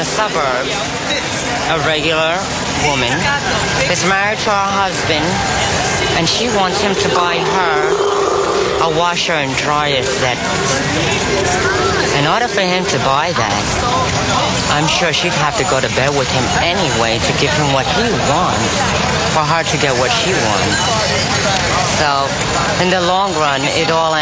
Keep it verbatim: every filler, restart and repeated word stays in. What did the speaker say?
the suburbs, a regular woman, is married to her husband, and she wants him to buy her a washer and dryer set. In order for him to buy that, I'm sure she'd have to go to bed with him anyway to give him what he wants, for her to get what she wants. So, in the long run, it all